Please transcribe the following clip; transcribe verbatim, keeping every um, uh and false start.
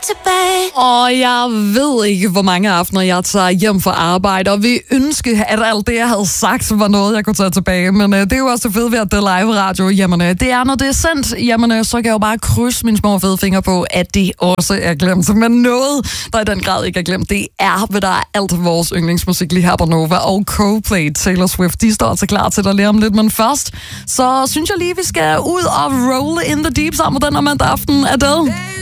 tilbage. Og jeg ved ikke, hvor mange aftener jeg tager hjem fra arbejde, og vi ønske, at alt det, jeg havde sagt, var noget, jeg kunne tage tilbage. Men øh, det er jo også det fede ved, at det er live radio. Jamen, øh, det er, når det er sendt, jamen, øh, så kan jeg jo bare krydse mine små fede fingre på, at det også er glemt. Men noget, der i den grad ikke er glemt, det er, hvad der er alt vores yndlingsmusik lige her på Nova. Og Coldplay, Taylor Swift, de står altså klar til at lære om lidt. Men først, så synes jeg lige, vi skal ud og roll in the deep sammen med den her mandag aften. Adele.